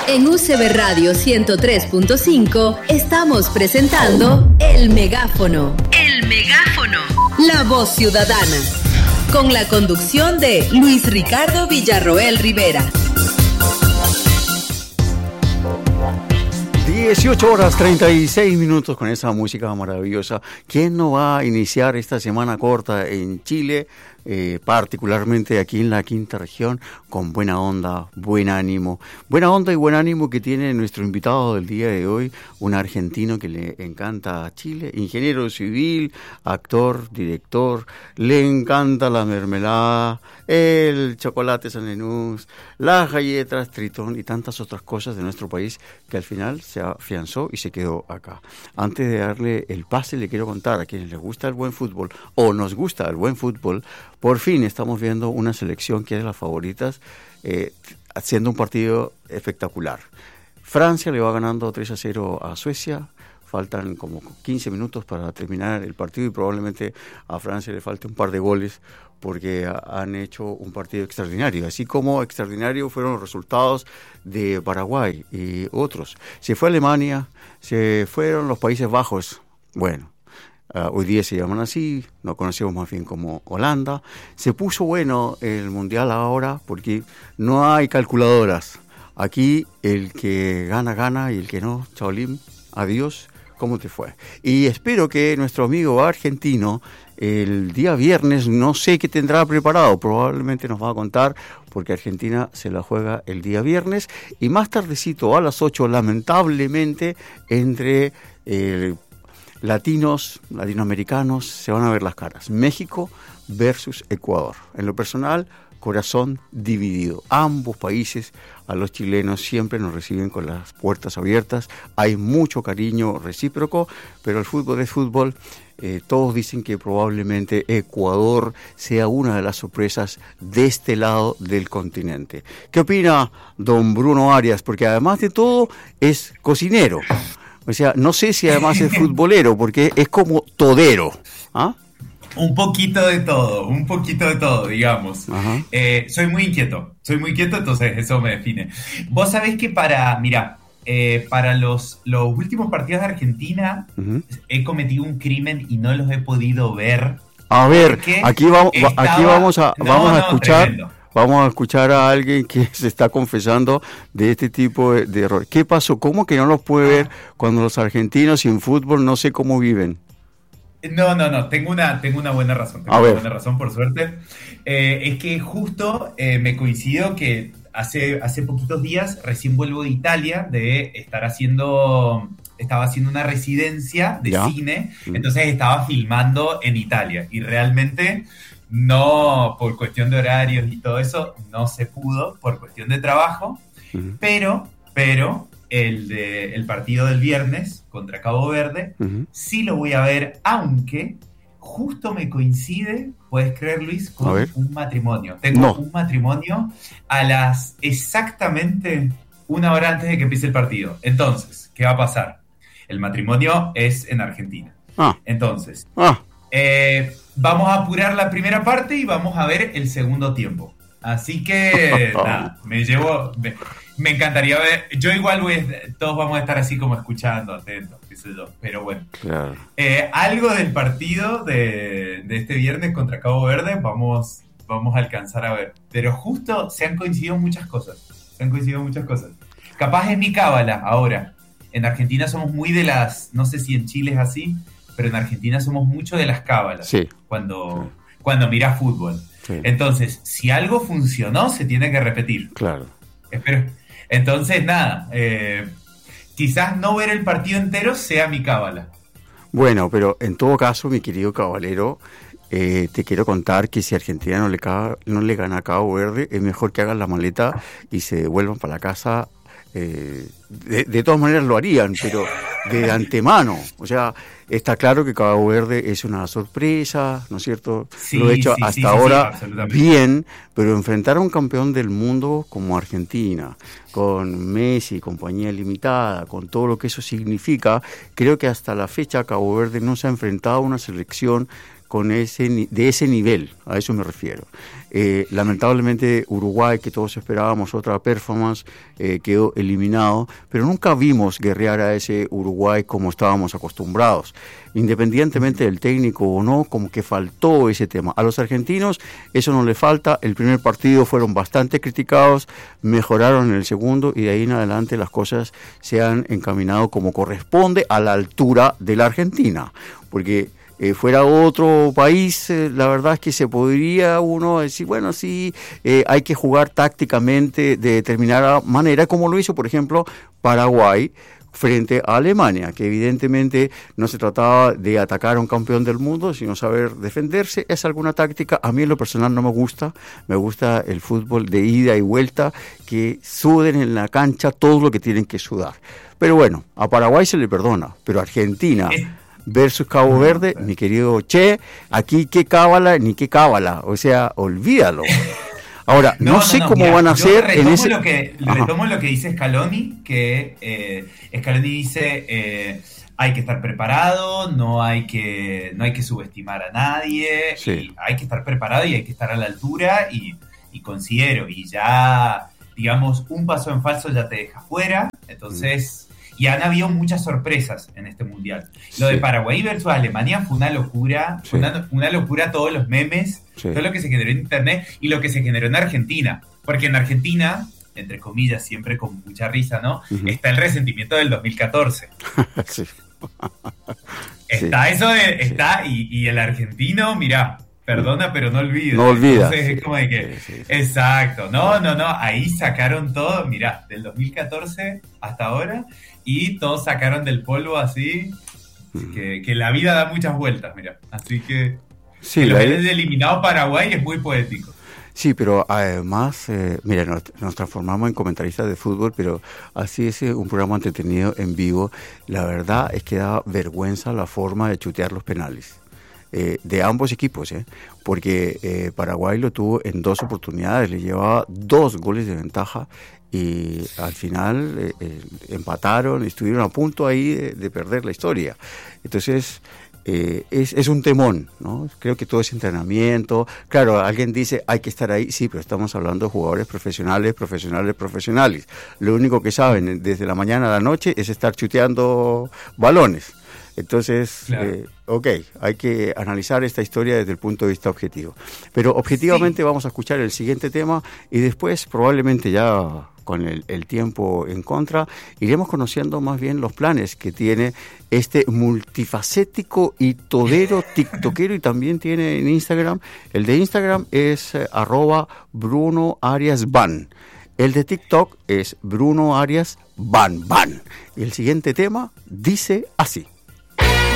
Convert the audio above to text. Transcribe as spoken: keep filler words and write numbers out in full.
En U C B Radio ciento tres punto cinco estamos presentando El Megáfono. El Megáfono. La voz ciudadana. Con la conducción de Luis Ricardo Villarroel Rivera. dieciocho horas treinta y seis minutos con esa música maravillosa. ¿Quién no va a iniciar esta semana corta en Chile, eh, particularmente aquí en la quinta región, con buena onda, buen ánimo? Buena onda y buen ánimo que tiene nuestro invitado del día de hoy, un argentino que le encanta a Chile, ingeniero civil, actor, director, le encanta la mermelada, el chocolate San Enús, las galletas Tritón y tantas otras cosas de nuestro país que al final se afianzó y se quedó acá. Antes de darle el pase, le quiero contar a quienes les gusta el buen fútbol o nos gusta el buen fútbol, por fin estamos viendo una selección que es de las favoritas, eh, haciendo un partido espectacular. Francia le va ganando tres a cero a Suecia. Faltan como quince minutos para terminar el partido y probablemente a Francia le falte un par de goles porque han hecho un partido extraordinario, así como extraordinario fueron los resultados de Paraguay y otros. Se fue Alemania, se fueron los Países Bajos, bueno, uh, hoy día se llaman así, nos conocemos más bien como Holanda. Se puso bueno el Mundial ahora porque no hay calculadoras. Aquí el que gana, gana y el que no, chaolín, adiós. ¿Cómo te fue? Y espero que nuestro amigo argentino el día viernes, no sé qué tendrá preparado, probablemente nos va a contar, porque Argentina se la juega el día viernes, y más tardecito a las ocho, lamentablemente, entre eh, latinos, latinoamericanos, se van a ver las caras. México versus Ecuador. En lo personal, corazón dividido. Ambos países, a los chilenos siempre nos reciben con las puertas abiertas. Hay mucho cariño recíproco, pero el fútbol es fútbol. Eh, todos dicen que probablemente Ecuador sea una de las sorpresas de este lado del continente. ¿Qué opina don Bruno Arias? Porque además de todo es cocinero. O sea, no sé si además es futbolero, porque es como todero. ¿Ah? Un poquito de todo, un poquito de todo, digamos. Eh, soy muy inquieto, soy muy inquieto, entonces eso me define. Vos sabés que para, mira, eh, para los, los últimos partidos de Argentina uh-huh. he cometido un crimen y no los he podido ver. A ver, aquí vamos, estaba... aquí vamos a, no, vamos a no, escuchar... Tremendo. Vamos a escuchar a alguien que se está confesando de este tipo de, de errores. ¿Qué pasó? ¿Cómo que no los puede ver cuando los argentinos sin fútbol no sé cómo viven? No, no, no, tengo una, tengo una buena razón, tengo una buena razón por suerte. Eh, es que justo eh, me coincidió que hace, hace poquitos días recién vuelvo de Italia de estar haciendo, estaba haciendo una residencia de ¿Ya? cine, entonces estaba filmando en Italia y realmente no, por cuestión de horarios y todo eso, no se pudo por cuestión de trabajo, uh-huh. pero, pero... El, de, el partido del viernes contra Cabo Verde, uh-huh. sí lo voy a ver, aunque justo me coincide, puedes creer, Luis, con un matrimonio. Tengo no. un matrimonio a las exactamente una hora antes de que empiece el partido. Entonces, ¿qué va a pasar? El matrimonio es en Argentina. Ah. Entonces, ah. Eh, vamos a apurar la primera parte y vamos a ver el segundo tiempo. Así que, nada, me llevo... Me, Me encantaría ver, yo igual voy, todos vamos a estar así como escuchando, atentos, qué sé yo, pero bueno. Claro. Eh, algo del partido de, de este viernes contra Cabo Verde vamos, vamos a alcanzar a ver. Pero justo se han coincidido muchas cosas, se han coincidido muchas cosas. Capaz es mi cábala ahora. En Argentina somos muy de las, no sé si en Chile es así, pero en Argentina somos mucho de las cábalas. Sí. Cuando, sí. cuando miras fútbol. Sí. Entonces, si algo funcionó, se tiene que repetir. Claro. Espero... Entonces, nada, eh, quizás no ver el partido entero sea mi cábala. Bueno, pero en todo caso, mi querido caballero, eh, te quiero contar que si Argentina no le, caga, no le gana a Cabo Verde, es mejor que hagan la maleta y se devuelvan para la casa. Eh, de, de todas maneras lo harían, pero de antemano. O sea, está claro que Cabo Verde es una sorpresa, ¿no es cierto? Sí, lo he hecho sí, hasta sí, ahora sí, bien, pero enfrentar a un campeón del mundo como Argentina, con Messi, compañía limitada, con todo lo que eso significa, creo que hasta la fecha Cabo Verde no se ha enfrentado a una selección con ese de ese nivel, a eso me refiero. Eh, lamentablemente Uruguay, que todos esperábamos otra performance, eh, quedó eliminado, pero nunca vimos guerrear a ese Uruguay como estábamos acostumbrados. Independientemente del técnico o no, como que faltó ese tema. A los argentinos eso no le falta. El primer partido fueron bastante criticados, mejoraron en el segundo y de ahí en adelante las cosas se han encaminado como corresponde a la altura de la Argentina, porque Eh, fuera otro país, eh, la verdad es que se podría uno decir, bueno, sí, eh, hay que jugar tácticamente de determinada manera, como lo hizo, por ejemplo, Paraguay frente a Alemania, que evidentemente no se trataba de atacar a un campeón del mundo, sino saber defenderse. Es alguna táctica, a mí en lo personal no me gusta, me gusta el fútbol de ida y vuelta, que suden en la cancha todo lo que tienen que sudar. Pero bueno, a Paraguay se le perdona, pero a Argentina versus Cabo Verde, mi querido Che, aquí qué cábala ni qué cábala, o sea, olvídalo. Ahora, no, no sé no, no, cómo mira, van a hacer en ese... Lo que, retomo lo que dice Scaloni, que eh, Scaloni dice, eh, hay que estar preparado, no hay que, no hay que subestimar a nadie, sí. Y hay que estar preparado y hay que estar a la altura, y, y considero, y ya, digamos, un paso en falso ya te deja fuera, entonces... Mm. Y han habido muchas sorpresas en este mundial. Lo sí. de Paraguay versus Alemania fue una locura, sí. fue una, una locura todos los memes, sí. todo lo que se generó en internet y lo que se generó en Argentina. Porque en Argentina, entre comillas, siempre con mucha risa, ¿no? Uh-huh. Está el resentimiento del dos mil catorce. sí. Está sí. eso de, está, sí. y, y el argentino, mirá, perdona pero no olvida. No olvida. Entonces sí. es como de que, sí, sí, sí. exacto, no, no, no, ahí sacaron todo, mirá, del dos mil catorce hasta ahora, y todos sacaron del polvo así, mm. que, que la vida da muchas vueltas, mirá, así que, sí, que lo la... que es eliminado Paraguay es muy poético. Sí, pero además, eh, mira, nos, nos transformamos en comentaristas de fútbol, pero así es un programa entretenido en vivo. La verdad es que da vergüenza la forma de chutear los penales. Eh, de ambos equipos, ¿eh? porque eh, Paraguay lo tuvo en dos oportunidades, le llevaba dos goles de ventaja y al final eh, eh, empataron, estuvieron a punto ahí de, de perder la historia. Entonces eh, es, es un temón, ¿no? Creo que todo es entrenamiento. Claro, alguien dice hay que estar ahí, sí, pero estamos hablando de jugadores profesionales, profesionales, profesionales. Lo único que saben desde la mañana a la noche es estar chuteando balones. Entonces, claro. eh, ok, hay que analizar esta historia desde el punto de vista objetivo. Pero objetivamente sí. vamos a escuchar el siguiente tema y después probablemente ya con el, el tiempo en contra, iremos conociendo más bien los planes que tiene este multifacético y todero tiktokero y también tiene en Instagram. El de Instagram es eh, arroba Bruno Arias Ban. El de TikTok es Bruno Arias Ban Ban. Y el siguiente tema dice así.